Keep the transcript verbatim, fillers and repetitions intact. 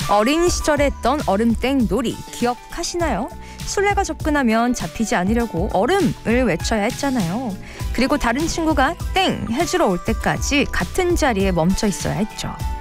어린 시절에 했던 얼음땡 놀이 기억하시나요? 술래가 접근하면 잡히지 않으려고 얼음을 외쳐야 했잖아요. 그리고 다른 친구가 땡 해주러 올 때까지 같은 자리에 멈춰 있어야 했죠.